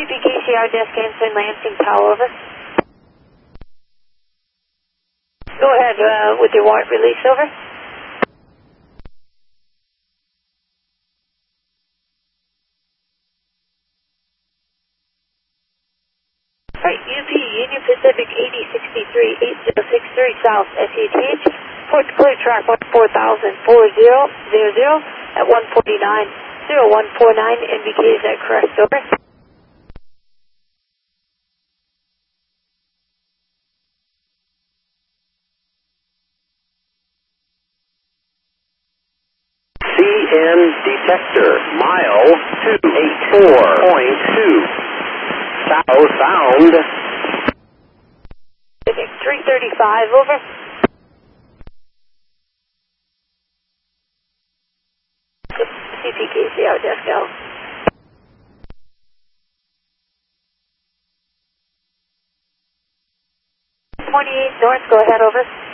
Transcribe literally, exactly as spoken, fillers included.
P K C R desk answering Lansing Tower, over. Go ahead uh, with your warrant release, over. Alright, U P, Union Pacific eighty sixty-three, eight zero six three South, S A T H, port to clear track one four thousand, four zero zero zero at one forty-nine, zero one four nine, N B K, is that correct, over? C N detector, mile two eighty-four point two, southbound. three thirty-five, over. C P K C R desk out. twenty-eight north, go ahead, over.